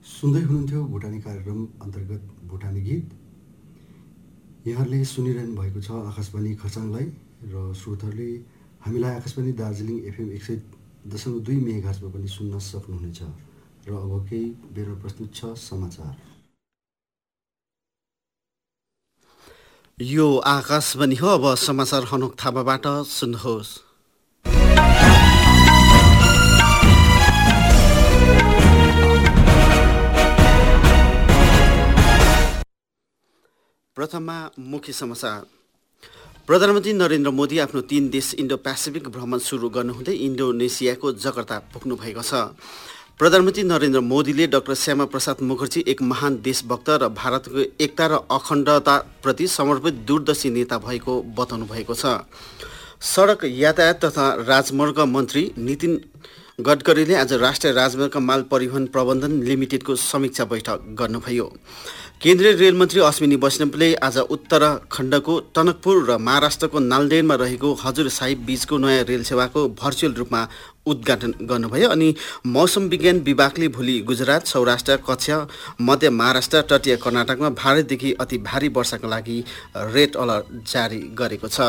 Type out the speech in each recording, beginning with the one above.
सुन्दै हुनुहुन्थ्यो भुटानी कार्यक्रम अन्तर्गत भुटानी गीत। यहाँहरूले सुनिरहनु भएको छ आकाशवाणी खरसाङलाई र श्रोताहरूले हामीलाई आकाशवाणी दार्जिलिङ एफएम 100.2 मेगाहर्जमा पनि सुन्न सक्नुहुनेछ। र अब केही बेर प्रस्तुत छ समाचार। यो आकाशवाणी हो। अब समाचार हनुक थापाबाट सुन्नुहोस्। प्रथममा मुख्य समाचार। प्रधानमन्त्री नरेन्द्र मोदी आफ्नो 3 देश इन्डो पेसिफिक भ्रमण सुरु गर्नुहुँदै इन्डोनेसियाको जकार्ता पुग्नु भएको छ। प्रधानमन्त्री नरेन्द्र मोदीले डाक्टर श्यामाप्रसाद मुखर्जी एक महान देशभक्त र भारतको एकता र अखण्डताप्रति समर्पित दूरदर्शी नेता भएको बताउनु भएको छ। सडक यातायात तथा राजमार्ग मन्त्री नितिन गडकरीले आज राष्ट्रिय राजमार्ग माल परिवहन प्रबन्धन लिमिटेडको समीक्षा बैठक गर्नुभयो। केन्द्रीय रेल मन्त्री अश्विनी वैष्णवले आज उत्तराखण्डको टनकपुर र महाराष्ट्रको नालदेडमा रहेको हजुर साहिब बीचको नयाँ रेल सेवाको भर्चुअल रूपमा उद्घाटन गर्नुभयो। अनि मौसम विज्ञान विभागले भोलि गुजरात, सौराष्ट्र, कच्छ, मध्य महाराष्ट्र, तटीय कर्नाटकमा भारीदेखि अति भारी वर्षाका लागि रेड अलर्ट जारी गरेको छ।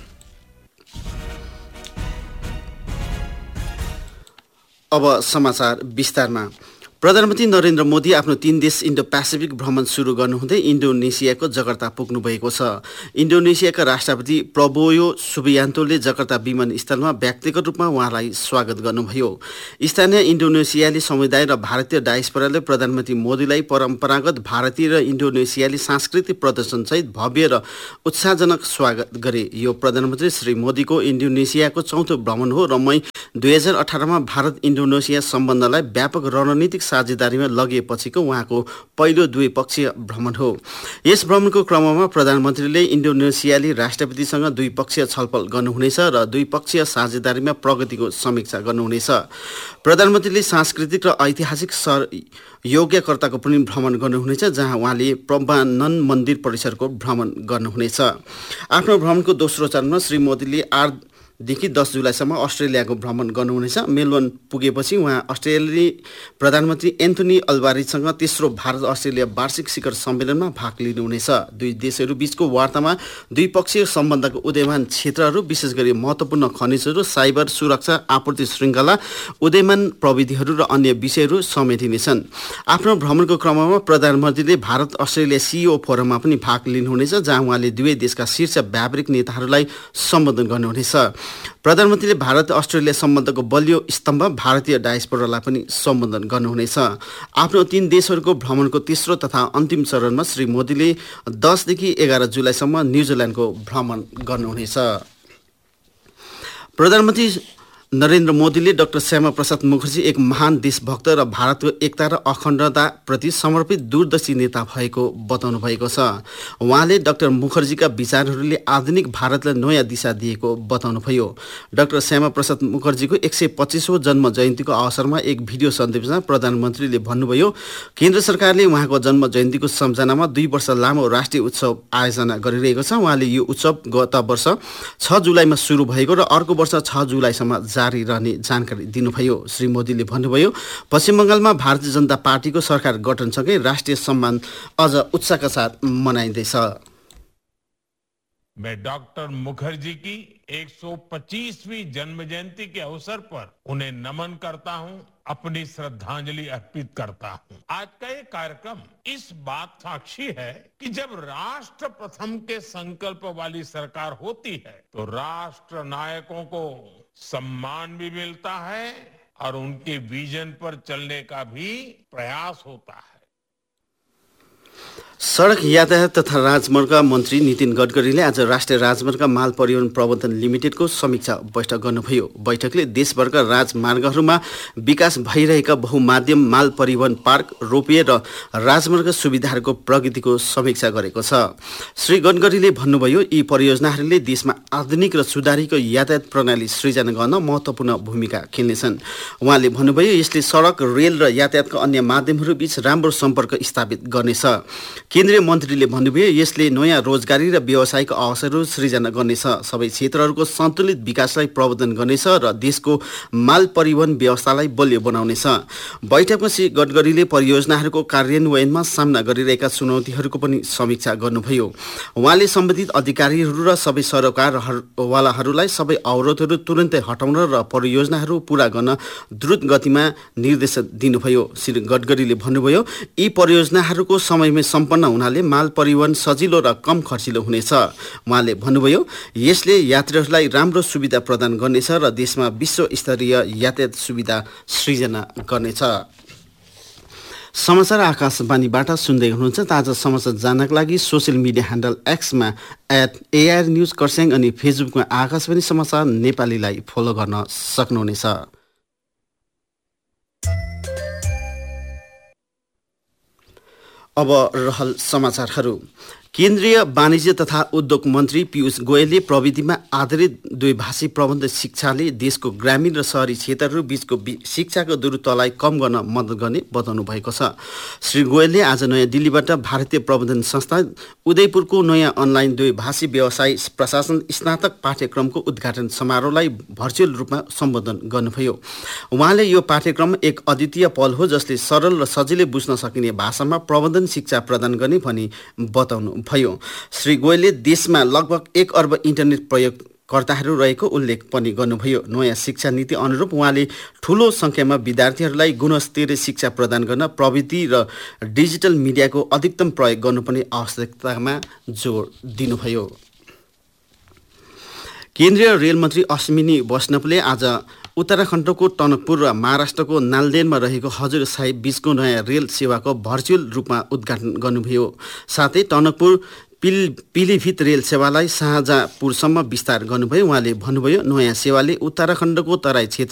अब समाचार विस्तारमा। प्रधानमन्त्री नरेन्द्र मोदी आफ्नो 3 देश इन्डो पेसिफिक भ्रमण सुरु गर्नुहुँदै इन्डोनेसियाको जकार्ता पुग्नु भएको छ। इन्डोनेसियाका राष्ट्रपति प्रबोयो सुबियान्तोले जकार्ता विमानस्थलमा व्यक्तिगत रूपमा उहाँलाई स्वागत गर्नुभयो। स्थानीय इन्डोनेसियाली समुदाय र भारतीय डायस्पोराले प्रधानमन्त्री मोदीलाई परम्परागत भारतीय र इन्डोनेसियाली सांस्कृतिक प्रदर्शनसहित भव्य र उत्साहजनक स्वागत गरे। यो प्रधानमन्त्री श्री मोदीको इन्डोनेसियाको 4थो भ्रमण हो र मई 2018मा भारत इन्डोनेसिया सम्बन्धलाई व्यापक रणनीतिक साझेदारीमा लगेपछिको उहाँको पहिलो द्विपक्षीय भ्रमण हो। यस भ्रमणको क्रममा प्रधानमन्त्रीले इन्डोनेसियाली राष्ट्रपतिसँग द्विपक्षीय छलफल गर्नुहुनेछ र द्विपक्षीय साझेदारीमा प्रगतिको समीक्षा गर्नुहुनेछ। प्रधानमन्त्रीले सांस्कृतिक र ऐतिहासिक योग्यकर्ताको पनि भ्रमण गर्नुहुनेछ, जहाँ उहाँले प्रज्ञानन मन्दिर परिसरको भ्रमण गर्नुहुनेछ। आफ्नो भ्रमणको दोस्रो चरणमा श्री मोदीले 8देखि 10 जुलाईसम्म अस्ट्रेलियाको भ्रमण गर्नुहुनेछ। मेलबर्न पुगेपछि उहाँ अस्ट्रेलियाली प्रधानमन्त्री एन्थोनी अल्बारेजसँग तेस्रो भारत अस्ट्रेलिया वार्षिक शिखर सम्मेलनमा भाग लिनुहुनेछ। दुई देशहरू बीचको वार्तामा द्विपक्षीय सम्बन्धको उदयमान क्षेत्रहरू, विशेष गरी महत्त्वपूर्ण खनिजहरू, साइबर सुरक्षा, आपूर्ति श्रृङ्खला, उदयमान प्रविधिहरू र अन्य विषयहरू समेटिनेछन्। आफ्नो भ्रमणको क्रममा प्रधानमन्त्रीले भारत अस्ट्रेलिया CEO फोरममा पनि भाग लिनुहुनेछ, जहाँ उहाँले दुवै देशका शीर्ष व्यावहारिक नेताहरूलाई सम्बोधन गर्नुहुनेछ। प्रधानमन्त्रीले भारत अस्ट्रेलिया सम्बन्धको बलियो स्तम्भ भारतीय डायस्पोरालाई पनि सम्बोधन गर्नुहुनेछ। आफ्नो 3 देशहरूको भ्रमणको तेस्रो तथा अन्तिम चरणमा श्री मोदीले 10देखि 11 जुलाईसम्म न्युजिल्यान्डको भ्रमण गर्नुहुनेछ। प्रधानमन्त्री नरेन्द्र मोदीले डाक्टर श्यामाप्रसाद मुखर्जी एक महान देशभक्त र भारतको एकता र अखण्डताप्रति समर्पित दूरदर्शी नेता भएको बताउनु भएको छ। उहाँले डाक्टर मुखर्जीका विचारहरूले आधुनिक भारतलाई नयाँ दिशा दिएको बताउनुभयो। डाक्टर श्यामाप्रसाद मुखर्जीको 125औं जन्म जयन्तीको अवसरमा एक भिडियो सन्देशमा प्रधानमन्त्रीले भन्नुभयो, केन्द्र सरकारले उहाँको जन्म जयन्तीको सम्झनामा 2 वर्ष लामो राष्ट्रिय उत्सव आयोजना गरिरहेको छ। उहाँले यो उत्सव गत वर्ष 6 जुलाईमा सुरु भएको र अर्को वर्ष 6 जुलाईसम्म जारी रहने जानकारी दिनुभयो। श्री मोदीले भन्नुभयो, पश्चिम बङ्गालमा भारतीय जनता पार्टीको सरकार गठनसँगै राष्ट्रिय सम्मान अझ उत्साहका साथ मनाइँदैछ। मैं डॉक्टर मुखर्जी की 125वीं जन्म जयंती के अवसर पर उन्हें नमन करता हूं, अपनी श्रद्धांजलि अर्पित करता हूं। आज का ये कार्यक्रम इस बात साक्षी है कि जब राष्ट्र प्रथम के संकल्प वाली सरकार होती है तो राष्ट्र नायकों को सम्मान भी मिलता है और उनके विजन पर चलने का भी प्रयास होता है। सडक यातायात तथा राजमार्ग मन्त्री नितिन गडकरीले आज राष्ट्रिय राजमार्ग माल परिवहन प्रबन्धन लिमिटेडको समीक्षा बैठक गर्नुभयो। बैठकले देशभरका राजमार्गहरूमा विकास भइरहेका बहुमाध्यम माल परिवहन पार्क, रोपवे र राजमार्ग सुविधाहरूको प्रगतिको समीक्षा गरेको छ। श्री गडकरीले भन्नुभयो, यी परियोजनाहरूले देशमा आधुनिक र सुधारिएको यातायात प्रणाली सृजना गर्न महत्त्वपूर्ण भूमिका खेल्नेछन्। उहाँले भन्नुभयो, यसले सडक, रेल र यातायातका अन्य माध्यमहरू बीच राम्रो सम्पर्क स्थापित गर्नेछ। केन्द्रीय मन्त्रीले भन्नुभयो यसले नयाँ रोजगारी र व्यावसायिक अवसरहरू सृजना गर्नेछ, सबै क्षेत्रहरूको सन्तुलित विकासलाई प्रवर्धन गर्नेछ र देशको माल परिवहन व्यवस्थालाई बलियो बनाउनेछ। बैठकमा श्री गडकरीले परियोजनाहरूको कार्यान्वयनमा सामना गरिरहेका चुनौतीहरूको पनि समीक्षा गर्नुभयो। उहाँले सम्बन्धित अधिकारीहरू र सबै सरकारवालाहरूलाई सबै अवरोधहरू तुरन्तै हटाउन र परियोजनाहरू पूरा गर्न द्रुत गतिमा निर्देश दिनुभयो। श्री गडकरीले भन्नुभयो यी परियोजनाहरूको समयमै सम्पन्न हुनाले माल परिवहन सजिलो र कम खर्चिलो हुनेछ। उहाँले भन्नुभयो यसले यात्रीहरूलाई राम्रो सुविधा प्रदान गर्नेछ र देशमा विश्वस्तरीय यातायात सुविधा सृजना गर्नेछ। समाचार आकाशवाणीबाट सुन्दै हुनुहुन्छ। ताजा समाचार जान्नका लागि social media handle एक्समा @AIR news Kurseong अनि फेसबुकमा आकाशवाणी समाचार नेपालीलाई फलो गर्न सक्नुहुनेछ। अब रहल समाचारहरू। केन्द्रीय वाणिज्य तथा उद्योग मन्त्री पीयूष गोयलले प्रविधिमा आधारित द्विभाषी प्रबन्ध शिक्षाले देशको ग्रामीण र शहरी क्षेत्रहरू बीचको शिक्षाको दूरत्वलाई कम गर्न मद्दत गर्ने बताउनु भएको छ। श्री गोयलले आज नयाँ दिल्लीबाट भारतीय प्रबन्धन संस्था उदयपुरको नयाँ अनलाइन द्विभाषी व्यवसाय प्रशासन स्नातक पाठ्यक्रमको उद्घाटन समारोहलाई भर्चुअल रूपमा सम्बोधन गर्नुभयो। उहाँले यो पाठ्यक्रम एक अद्वितीय पहल हो जसले सरल र सजिलै बुझ्न सकिने भाषामा प्रबन्धन शिक्षा प्रदान गर्ने भनी बताउनु भयो। श्री गोयलले देशमा लगभग 1 अर्ब इन्टरनेट प्रयोगकर्ताहरू रहेको उल्लेख पनि गर्नुभयो। नयाँ शिक्षा नीति अनुरूप उहाँले ठूलो संख्यामा विद्यार्थीहरूलाई गुणस्तरीय शिक्षा प्रदान गर्न प्रविधि र डिजिटल मिडियाको अधिकतम प्रयोग गर्नुपर्ने आवश्यकतामा जोड दिनुभयो। केन्द्रीय रेल मन्त्री अश्विनी वैष्णवले आज उत्तराखण्डको टनकपुर र महाराष्ट्रको नालदेनमा रहेको हजुर साहिब बीचको नयाँ रेल सेवाको भर्चुअल रूपमा उद्घाटन गर्नुभयो। साथै टनकपुर पिलीभित रेल सेवालाई शाहजहाँपुरसम्म विस्तार गर्नुभयो। उहाँले भन्नुभयो नयाँ सेवाले उत्तराखण्डको तराई क्षेत्र